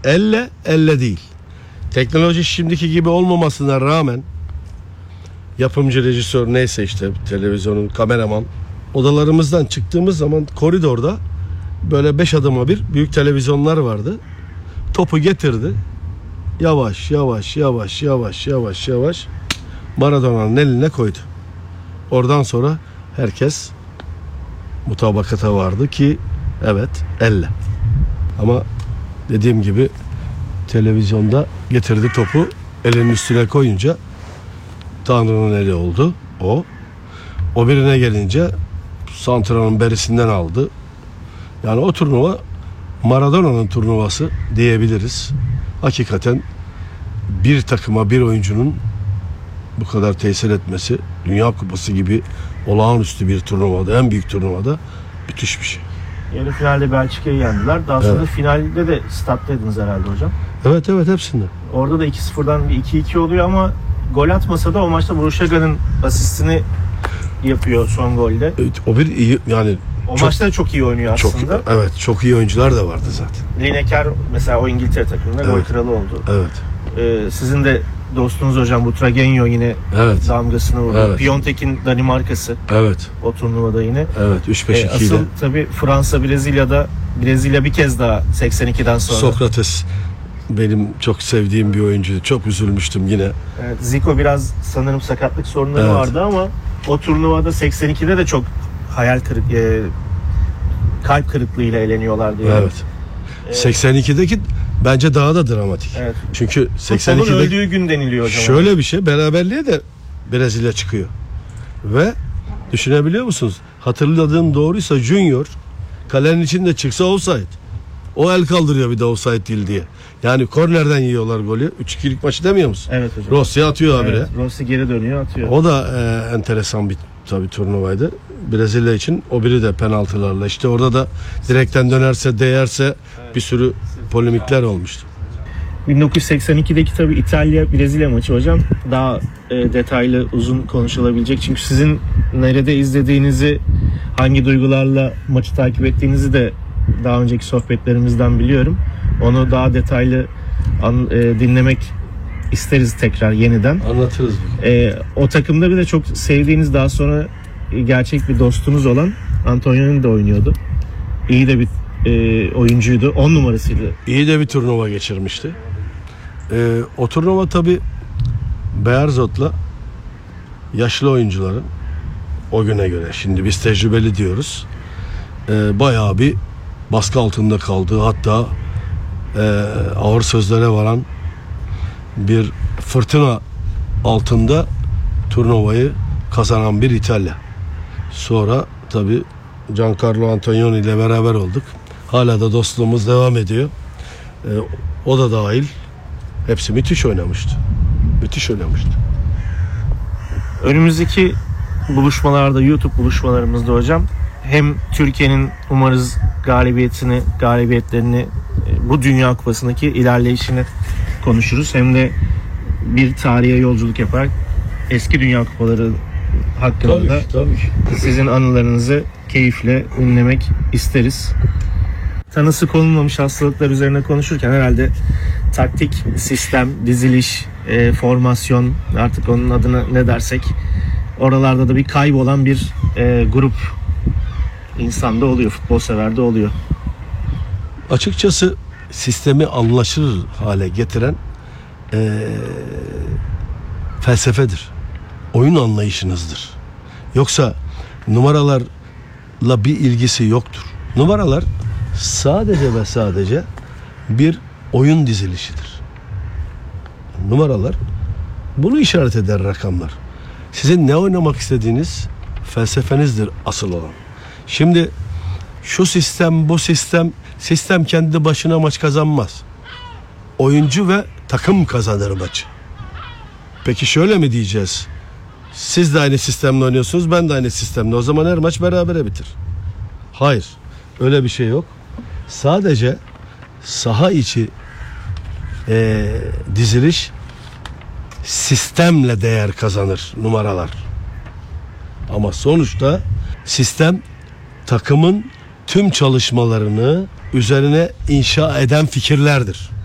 elle değil. Teknoloji şimdiki gibi olmamasına rağmen yapımcı, rejisör neyse işte televizyonun kameraman odalarımızdan çıktığımız zaman koridorda böyle 5 adıma bir büyük televizyonlar vardı. Topu getirdi. Yavaş Maradona'nın eline koydu. Oradan sonra herkes mutabakata vardı ki evet elle. Ama dediğim gibi televizyonda getirdi topu elinin üstüne koyunca Tanrı'nın eli oldu o. O birine gelince Santra'nın berisinden aldı. Yani o turnuva Maradona'nın turnuvası diyebiliriz. Hakikaten bir takıma bir oyuncunun bu kadar tesir etmesi Dünya Kupası gibi olağanüstü bir turnuvada, en büyük turnuvada müthiş bir şey. Yarı finalde Belçika'yı yendiler. Daha sonra finalde de stat'taydınız herhalde hocam. Evet hepsinde. Orada da 2-0'dan bir 2-2 oluyor ama gol atmasa da o maçta Buruşaga'nın asistini yapıyor son golde. O bir iyi yani. O maçta da çok iyi oynuyor aslında. Çok iyi oyuncular da vardı zaten. Lineker mesela o İngiltere takımında gol kralı oldu. Evet. Sizin de dostunuz hocam Butragueño yine damgasını vurdu. Evet. Piontek'in Danimarkası. Evet. O turnuvada yine. Evet 3-5-2 ile. Asıl tabii Brezilya bir kez daha 82'den sonra. Sokrates benim çok sevdiğim bir oyuncu. Çok üzülmüştüm yine. Evet, Zico biraz sanırım sakatlık sorunları vardı ama o turnuvada 82'de de çok kalp kırıklığıyla eleniyorlardı. Yani. Evet. 82'deki bence daha da dramatik. Evet. Çünkü Futbolun 82'de öldüğü gün deniliyor hocam. şöyle bir şey, beraberliğe de Brezilya çıkıyor. Ve düşünebiliyor musunuz? Hatırladığım doğruysa Junior kalenin içinde çıksa offside. O el kaldırıyor bir de offside değil diye. Yani kornerden yiyorlar golü. 3-2'lik maçı demiyor musun? Evet hocam. Rossi atıyor habire. Evet, Rossi geri dönüyor atıyor. O da enteresan bir tabii turnuvaydı. Brezilya için o biri de penaltılarla. İşte orada da direkten dönerse değerse bir sürü polemikler olmuştu. 1982'deki tabii İtalya-Brezilya maçı hocam daha detaylı uzun konuşulabilecek. Çünkü sizin nerede izlediğinizi, hangi duygularla maçı takip ettiğinizi de daha önceki sohbetlerimizden biliyorum. Onu daha detaylı dinlemek isteriz tekrar yeniden. Anlatırız. O takımda bir de çok sevdiğiniz daha sonra gerçek bir dostunuz olan Antonioni de oynuyordu. İyi de bir oyuncuydu. 10 numarasıydı. İyi de bir turnuva geçirmişti. O turnuva tabii Bearzot'la yaşlı oyuncuların o güne göre, şimdi biz tecrübeli diyoruz, bayağı bir baskı altında kaldığı, hatta ağır sözlere varan bir fırtına altında turnuvayı kazanan bir İtalya. Sonra tabii Giancarlo Antonioni ile beraber olduk. Hala da dostluğumuz devam ediyor. O da dahil hepsi müthiş oynamıştı. Müthiş oynamıştı. Önümüzdeki buluşmalarda, YouTube buluşmalarımızda hocam hem Türkiye'nin umarız galibiyetlerini bu Dünya Kupası'ndaki ilerleyişini konuşuruz. Hem de bir tarihe yolculuk yaparak eski Dünya Kupaları hakkında da sizin anılarınızı keyifle dinlemek isteriz. Tanısı konulmamış hastalıklar üzerine konuşurken herhalde taktik, sistem, diziliş, formasyon, artık onun adına ne dersek, oralarda da bir kaybolan bir grup insanda oluyor, futbol severde oluyor. Açıkçası sistemi anlaşılır hale getiren felsefedir. Oyun anlayışınızdır. Yoksa numaralarla bir ilgisi yoktur. Numaralar sadece ve sadece bir oyun dizilişidir. Numaralar bunu işaret eder, rakamlar. Sizin ne oynamak istediğiniz felsefenizdir asıl olan. Şimdi şu sistem, bu sistem kendi başına maç kazanmaz. Oyuncu ve takım kazanır maçı. Peki şöyle mi diyeceğiz? Siz de aynı sistemle oynuyorsunuz, ben de aynı sistemle. O zaman her maç berabere bitir. Hayır, öyle bir şey yok. Sadece saha içi diziliş sistemle değer kazanır, numaralar. Ama sonuçta sistem takımın tüm çalışmalarını üzerine inşa eden fikirlerdir.